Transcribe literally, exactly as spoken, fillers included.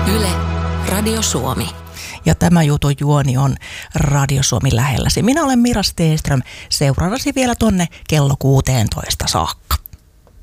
Yle, Radio Suomi. Ja tämä jutun juoni on Radio Suomi lähelläsi. Minä olen Mira Stenström, seuraavasi vielä tonne kello kuusitoista saakka.